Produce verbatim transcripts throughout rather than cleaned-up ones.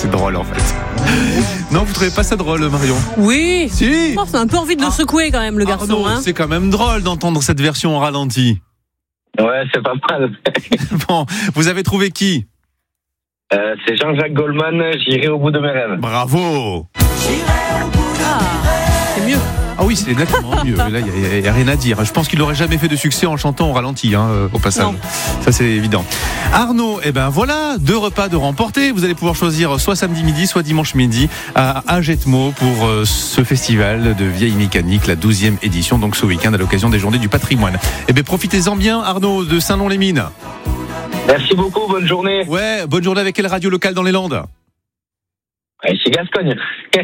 c'est drôle en fait. Non, vous trouvez pas ça drôle, Marion? Oui. Si. Oh, c'est un peu envie de le secouer quand même, le garçon. Arnaud, hein. c'est quand même drôle d'entendre cette version au ralenti. Ouais, c'est pas mal. Bon, vous avez trouvé qui? Euh, c'est Jean-Jacques Goldman, J'irai au bout de mes rêves. Bravo. Ah, c'est mieux. Ah oui, c'est nettement mieux. Là, il n'y a, a rien à dire. Je pense qu'il n'aurait jamais fait de succès en chantant au ralenti, hein, au passage. Non. Ça, c'est évident. Arnaud, eh ben voilà, deux repas de remportés. Vous allez pouvoir choisir soit samedi midi, soit dimanche midi à Agetmo pour euh, ce festival de vieilles mécaniques, la douzième édition, donc ce week-end à l'occasion des Journées du patrimoine. Eh bien, profitez-en bien, Arnaud, de Saint-Lon-les-Mines. Merci beaucoup, bonne journée. Ouais, bonne journée avec quelle radio locale dans les Landes? Ouais, c'est Gascogne.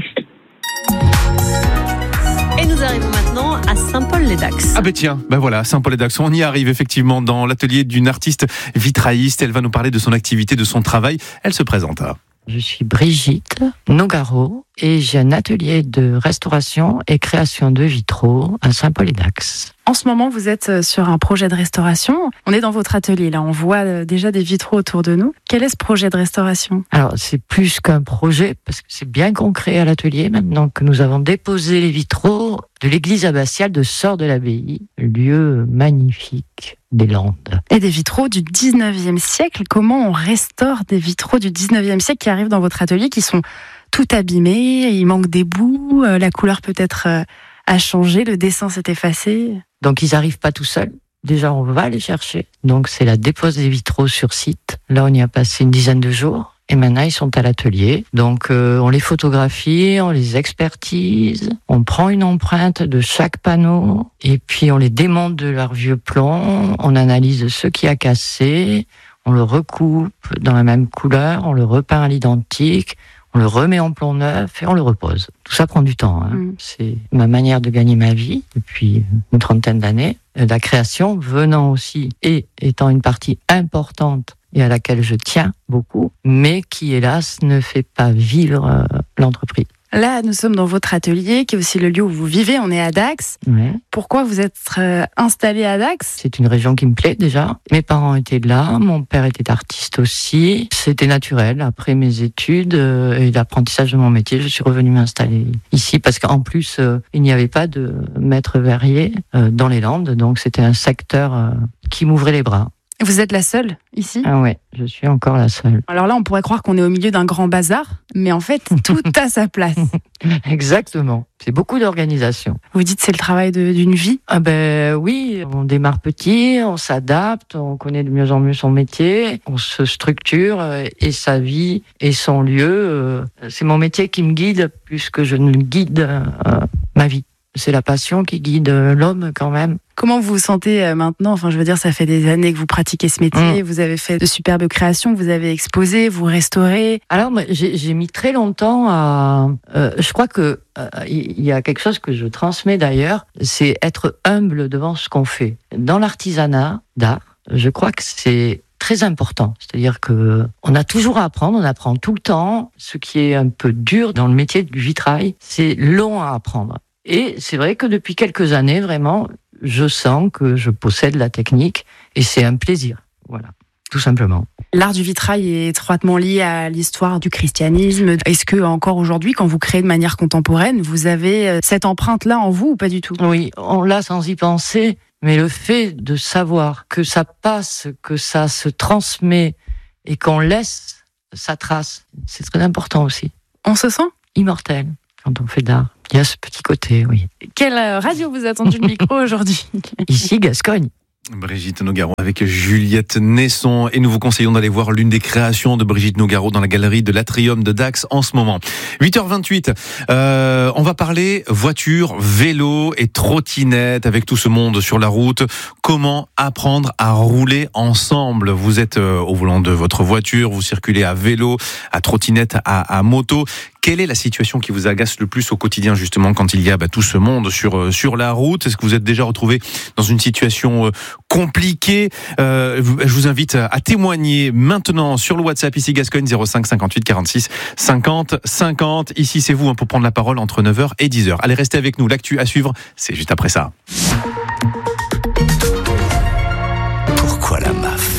Et nous arrivons maintenant à Saint-Paul-les-Dax. Ah ben tiens, ben voilà, Saint-Paul-les-Dax, on y arrive effectivement dans l'atelier d'une artiste vitrailliste. Elle va nous parler de son activité, de son travail. Elle se présente. Je suis Brigitte Nogaro et j'ai un atelier de restauration et création de vitraux à Saint-Paul-les-Dax. En ce moment, vous êtes sur un projet de restauration. On est dans votre atelier, là. On voit déjà des vitraux autour de nous. Quel est ce projet de restauration? Alors, c'est plus qu'un projet, parce que c'est bien concret à l'atelier, maintenant que nous avons déposé les vitraux de l'église abbatiale de Sœurs de l'Abbaye, lieu magnifique des Landes. Et des vitraux du dix-neuvième siècle. Comment on restaure des vitraux du dix-neuvième siècle qui arrivent dans votre atelier, qui sont tout abîmés, il manque des bouts, la couleur peut-être a changé, le dessin s'est effacé? Donc, ils n'arrivent pas tout seuls. Déjà, on va les chercher. Donc, c'est la dépose des vitraux sur site. Là, on y a passé une dizaine de jours. Et maintenant, ils sont à l'atelier. Donc, euh, on les photographie, on les expertise, on prend une empreinte de chaque panneau, et puis on les démonte de leur vieux plomb, on analyse ce qui a cassé, on le recoupe dans la même couleur, on le repeint à l'identique, on le remet en plomb neuf et on le repose. Tout ça prend du temps. Hein. Mmh. C'est ma manière de gagner ma vie depuis une trentaine d'années. La création venant aussi et étant une partie importante et à laquelle je tiens beaucoup, mais qui, hélas, ne fait pas vivre euh, l'entreprise. Là, nous sommes dans votre atelier, qui est aussi le lieu où vous vivez. On est à Dax. Ouais. Pourquoi vous êtes euh, installé à Dax? C'est une région qui me plaît déjà. Mes parents étaient là, mon père était artiste aussi. C'était naturel. Après mes études euh, et l'apprentissage de mon métier, je suis revenue m'installer ici parce qu'en plus, euh, il n'y avait pas de maître verrier euh, dans les Landes. Donc, c'était un secteur euh, qui m'ouvrait les bras. Vous êtes la seule ici? Ah ouais, je suis encore la seule. Alors là, on pourrait croire qu'on est au milieu d'un grand bazar, mais en fait, tout a sa place. Exactement. C'est beaucoup d'organisation. Vous dites c'est le travail de, d'une vie? Ah ben oui, on démarre petit, on s'adapte, on connaît de mieux en mieux son métier, on se structure et sa vie et son lieu. C'est mon métier qui me guide plus que je ne guide euh, ma vie. C'est la passion qui guide l'homme quand même. Comment vous vous sentez maintenant? Enfin, je veux dire, ça fait des années que vous pratiquez ce métier. Mmh. Vous avez fait de superbes créations, vous avez exposé, vous restaurez. Alors, j'ai, j'ai mis très longtemps à... Euh, je crois que euh, il y a quelque chose que je transmets d'ailleurs, c'est être humble devant ce qu'on fait. Dans l'artisanat d'art, je crois que c'est très important. C'est-à-dire que on a toujours à apprendre, on apprend tout le temps. Ce qui est un peu dur dans le métier du vitrail, c'est long à apprendre. Et c'est vrai que depuis quelques années, vraiment, je sens que je possède la technique et c'est un plaisir. Voilà, tout simplement. L'art du vitrail est étroitement lié à l'histoire du christianisme. Est-ce que encore aujourd'hui, quand vous créez de manière contemporaine, vous avez cette empreinte-là en vous ou pas du tout? Oui, on l'a sans y penser, mais le fait de savoir que ça passe, que ça se transmet et qu'on laisse sa trace, c'est très important aussi. On se sent immortel quand on fait de l'art. Il y a ce petit côté, oui. Quelle radio vous a tendu le micro aujourd'hui? Ici, Gascogne. Brigitte Nogaro avec Juliette Nesson et nous vous conseillons d'aller voir l'une des créations de Brigitte Nogaro dans la galerie de l'Atrium de Dax en ce moment. huit heures vingt-huit, euh, on va parler voiture, vélo et trottinette avec tout ce monde sur la route. Comment apprendre à rouler ensemble? Vous êtes euh, au volant de votre voiture, vous circulez à vélo, à trottinette, à, à moto. Quelle est la situation qui vous agace le plus au quotidien, justement, quand il y a bah, tout ce monde sur, sur la route? Est-ce que vous êtes déjà retrouvé dans une situation euh, compliquée? euh, Je vous invite à témoigner maintenant sur le WhatsApp, ici Gascogne, zéro cinq cinquante-huit quarante-six cinquante cinquante. Ici, c'est vous hein, pour prendre la parole entre neuf heures et dix heures. Allez, restez avec nous. L'actu à suivre, c'est juste après ça. Pourquoi la M A F? Parce que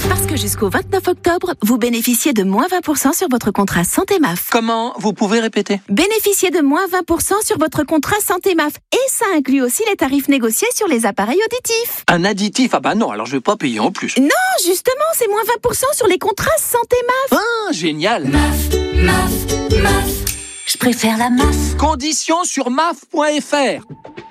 jusqu'au vingt-neuf octobre, vous bénéficiez de moins vingt pour cent sur votre contrat Santé M A F. Comment? Vous pouvez répéter? Bénéficiez de moins vingt pour cent sur votre contrat Santé M A F. Et ça inclut aussi les tarifs négociés sur les appareils auditifs. Un additif? Ah bah non, alors je vais pas payer en plus. Non, justement, c'est moins vingt pour cent sur les contrats Santé M A F. Ah, génial. M A F, M A F, M A F. Je préfère la M A F. Conditions sur M A F point F R.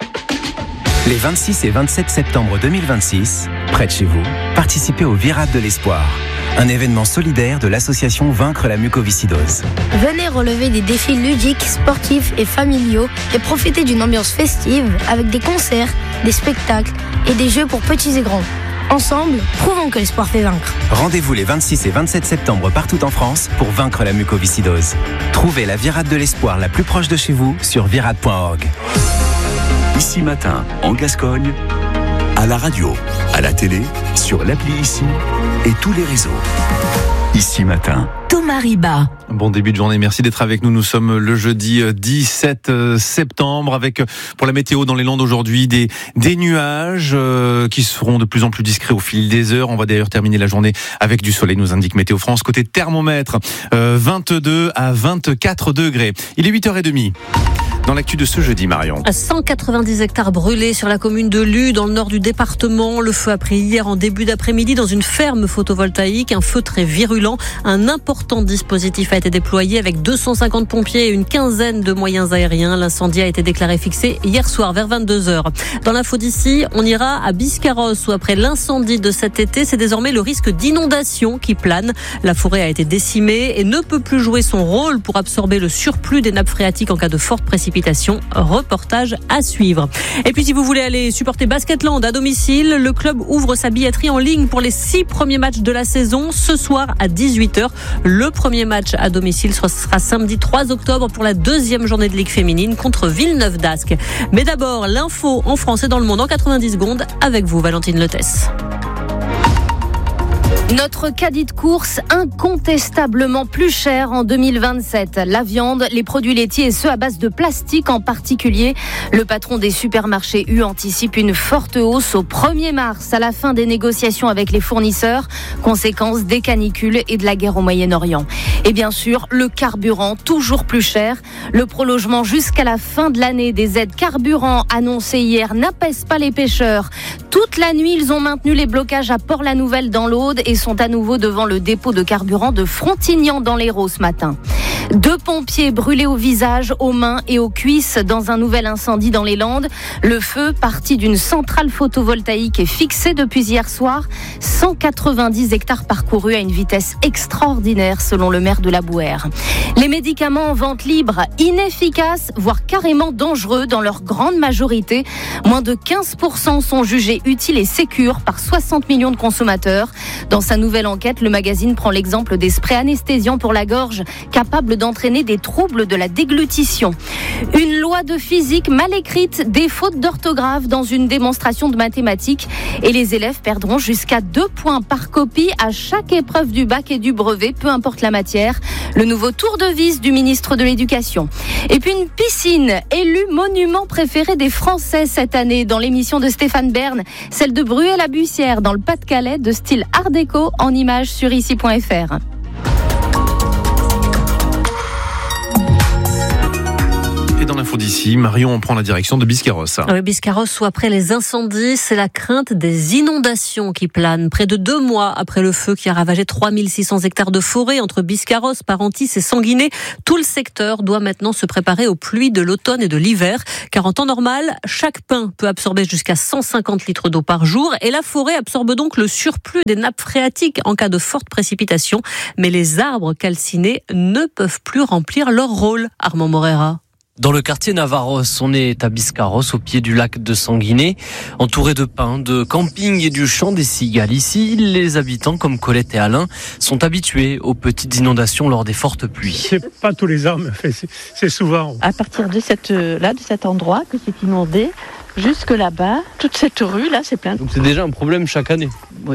Les vingt-six et vingt-sept septembre deux mille vingt-six, près de chez vous, participez au Virade de l'Espoir, un événement solidaire de l'association Vaincre la mucoviscidose. Venez relever des défis ludiques, sportifs et familiaux et profitez d'une ambiance festive avec des concerts, des spectacles et des jeux pour petits et grands. Ensemble, prouvons que l'espoir fait vaincre. Rendez-vous les vingt-six et vingt-sept septembre partout en France pour vaincre la mucoviscidose. Trouvez la Virade de l'Espoir la plus proche de chez vous sur virade point org. Ici Matin, en Gascogne, à la radio, à la télé, sur l'appli Ici et tous les réseaux. Ici Matin. Thomas Riba. Bon début de journée, merci d'être avec nous. Nous sommes le jeudi dix-sept septembre avec, pour la météo dans les Landes aujourd'hui, des, des nuages euh, qui seront de plus en plus discrets au fil des heures. On va d'ailleurs terminer la journée avec du soleil, nous indique Météo France. Côté thermomètre, euh, vingt-deux à vingt-quatre degrés. Il est huit heures trente. Dans l'actu de ce jeudi, Marion. cent quatre-vingt-dix hectares brûlés sur la commune de Lue, dans le nord du département. Le feu a pris hier en début d'après-midi dans une ferme photovoltaïque. Un feu très virulent. Un important dispositif a été déployé avec deux cent cinquante pompiers et une quinzaine de moyens aériens. L'incendie a été déclaré fixé hier soir vers vingt-deux heures. Dans l'info d'ici, on ira à Biscarrosse où après l'incendie de cet été, c'est désormais le risque d'inondation qui plane. La forêt a été décimée et ne peut plus jouer son rôle pour absorber le surplus des nappes phréatiques en cas de forte précipitation. Reportage à suivre. Et puis si vous voulez aller supporter Basketland à domicile, le club ouvre sa billetterie en ligne pour les six premiers matchs de la saison ce soir à dix-huit heures. Le premier match à domicile sera samedi trois octobre pour la deuxième journée de Ligue féminine contre Villeneuve d'Ascq. Mais d'abord, l'info en France et dans le monde en quatre-vingt-dix secondes avec vous, Valentine Lettès. Notre caddie de course incontestablement plus cher en deux mille vingt-sept. La viande, les produits laitiers et ceux à base de plastique en particulier. Le patron des supermarchés U anticipe une forte hausse au premier mars à la fin des négociations avec les fournisseurs, conséquence des canicules et de la guerre au Moyen-Orient. Et bien sûr, le carburant toujours plus cher. Le prolongement jusqu'à la fin de l'année des aides carburant annoncées hier n'apaise pas les pêcheurs. Toute la nuit, ils ont maintenu les blocages à Port-la-Nouvelle dans l'Aude et sont à nouveau devant le dépôt de carburant de Frontignan dans l'Hérault ce matin. Deux pompiers brûlés au visage, aux mains et aux cuisses dans un nouvel incendie dans les Landes. Le feu, parti d'une centrale photovoltaïque, est fixé depuis hier soir. cent quatre-vingt-dix hectares parcourus à une vitesse extraordinaire selon le maire de la Bouère. Les médicaments en vente libre, inefficaces, voire carrément dangereux dans leur grande majorité. Moins de quinze pour cent sont jugés utiles et sécures par soixante millions de consommateurs. Dans sa nouvelle enquête, le magazine prend l'exemple des sprays anesthésiants pour la gorge, capables d'entraîner des troubles de la déglutition. Une loi de physique mal écrite, des fautes d'orthographe dans une démonstration de mathématiques et les élèves perdront jusqu'à deux points par copie à chaque épreuve du bac et du brevet, peu importe la matière. Le nouveau tour de vis du ministre de l'Éducation. Et puis une piscine, élue monument préféré des Français cette année dans l'émission de Stéphane Bern, celle de Bruay-la-Bussière dans le Pas-de-Calais, de style art déco, en images sur ici point F R. Et dans l'info d'ici, Marion, on prend la direction de Biscarrosse. Oui, Biscarrosse, où après les incendies, c'est la crainte des inondations qui planent. Près de deux mois après le feu qui a ravagé trois mille six cents hectares de forêt entre Biscarrosse, Parentis et Sanguinet, tout le secteur doit maintenant se préparer aux pluies de l'automne et de l'hiver. Car en temps normal, chaque pin peut absorber jusqu'à cent cinquante litres d'eau par jour et la forêt absorbe donc le surplus des nappes phréatiques en cas de forte précipitation. Mais les arbres calcinés ne peuvent plus remplir leur rôle. Armand Morera. Dans le quartier Navarros, on est à Biscarrosse, au pied du lac de Sanguinet, entouré de pins, de camping et du chant des cigales. Ici, les habitants, comme Colette et Alain, sont habitués aux petites inondations lors des fortes pluies. C'est pas tous les ans, mais c'est souvent. À partir de cette, là, de cet endroit que c'est inondé, jusque là-bas, toute cette rue là, c'est plein. Donc c'est déjà un problème chaque année. Oui.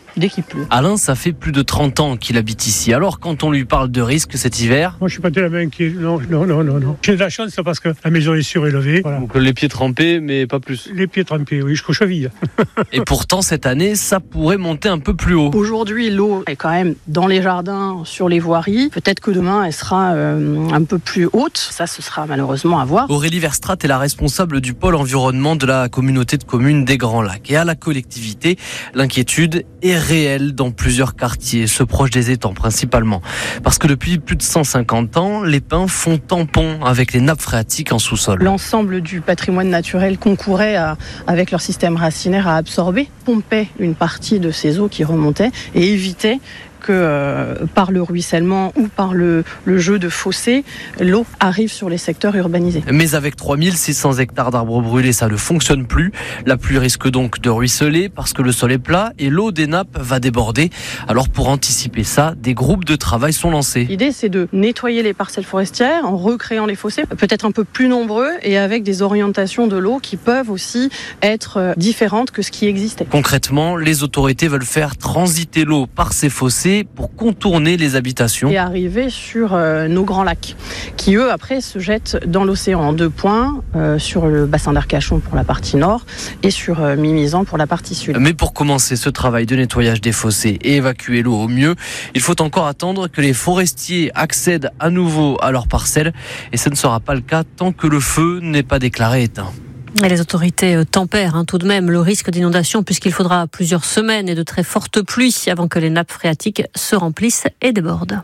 dès qu'il pleut. Alain, ça fait plus de trente ans qu'il habite ici. Alors, quand on lui parle de risque cet hiver... Moi, je suis pas tellement inquiet. Non, non, non, non, non. J'ai de la chance parce que la maison est surélevée. Voilà. Donc les pieds trempés, mais pas plus. Les pieds trempés, oui, jusqu'aux chevilles. Et pourtant, cette année, ça pourrait monter un peu plus haut. Aujourd'hui, l'eau est quand même dans les jardins, sur les voiries. Peut-être que demain, elle sera euh, un peu plus haute. Ça, ce sera malheureusement à voir. Aurélie Verstrat est la responsable du pôle environnement de la communauté de communes des Grands Lacs. Et à la collectivité, l'inquiétude est réelle dans plusieurs quartiers, ceux proches des étangs principalement. Parce que depuis plus de cent cinquante ans, les pins font tampon avec les nappes phréatiques en sous-sol. L'ensemble du patrimoine naturel concourait à, avec leur système racinaire à absorber, pompait une partie de ces eaux qui remontaient et évitait que euh, par le ruissellement ou par le, le jeu de fossés, l'eau arrive sur les secteurs urbanisés. Mais avec trois mille six cents hectares d'arbres brûlés, ça ne fonctionne plus. La pluie risque donc de ruisseler parce que le sol est plat et l'eau des nappes va déborder. Alors pour anticiper ça, des groupes de travail sont lancés. L'idée, c'est de nettoyer les parcelles forestières en recréant les fossés, peut-être un peu plus nombreux et avec des orientations de l'eau qui peuvent aussi être différentes que ce qui existait. Concrètement, les autorités veulent faire transiter l'eau par ces fossés pour contourner les habitations. Et arriver sur euh, nos grands lacs, qui eux après se jettent dans l'océan en deux points, euh, sur le bassin d'Arcachon pour la partie nord et sur euh, Mimizan pour la partie sud. Mais pour commencer ce travail de nettoyage des fossés et évacuer l'eau au mieux, il faut encore attendre que les forestiers accèdent à nouveau à leurs parcelles et ce ne sera pas le cas tant que le feu n'est pas déclaré éteint. Et les autorités tempèrent hein, tout de même le risque d'inondation puisqu'il faudra plusieurs semaines et de très fortes pluies avant que les nappes phréatiques se remplissent et débordent.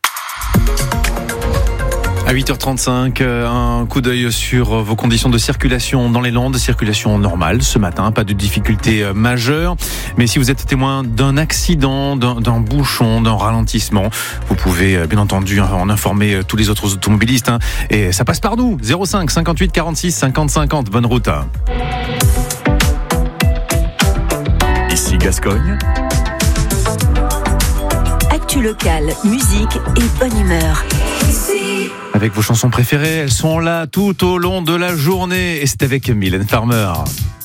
À huit heures trente-cinq, un coup d'œil sur vos conditions de circulation dans les Landes. Circulation normale ce matin, pas de difficultés majeures. Mais si vous êtes témoin d'un accident, d'un, d'un bouchon, d'un ralentissement, vous pouvez bien entendu en informer tous les autres automobilistes. Hein. Et ça passe par nous. zéro cinq cinquante-huit quarante-six cinquante cinquante. Bonne route. Ici Gascogne. Actu locale, musique et bonne humeur. Avec vos chansons préférées, elles sont là tout au long de la journée. Et c'est avec Mylène Farmer.